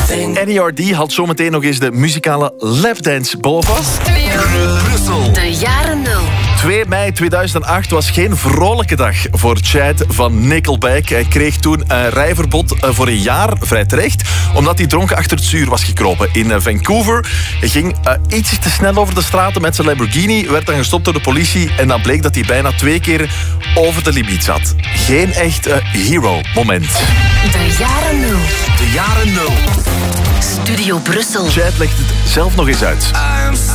NERD had zometeen nog eens de muzikale lapdance boven. Brussel. De jaren 0. 2 mei 2008 was geen vrolijke dag voor Chad van Nickelback. Hij kreeg toen een rijverbod voor een jaar, vrij terecht, omdat hij dronken achter het stuur was gekropen in Vancouver. Hij ging iets te snel over de straten met zijn Lamborghini, werd dan gestopt door de politie en dan bleek dat hij bijna 2 keer over de limiet zat. Geen echt hero-moment. De jaren 0. De jaren 0. Studio Brussel. Chad legt het zelf nog eens uit.